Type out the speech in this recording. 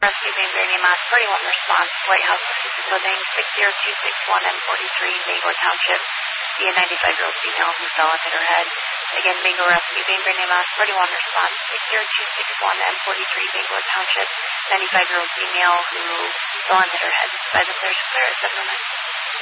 Rescue Bainbridge Mass 41 response, White House Assisted Living 60261 and 43 Bangor Township. See a 95-year-old female who fell and hit her head. Again, Bangor Rescue Bainbridge Mass 41 response 60261 and 43 Bangor Township. 95-year-old female who fell and hit her head. 5 and 30 clear at 709.